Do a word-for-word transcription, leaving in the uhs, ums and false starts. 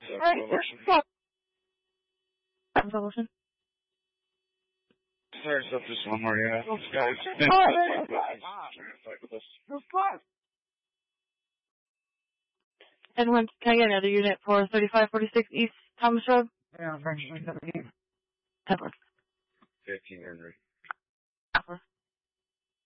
Revolution. There's up just one more, yeah. Those guys. And when can I get another unit for thirty-five forty-six East Thomas Road? Yeah, French. Edward. fifteen Henry.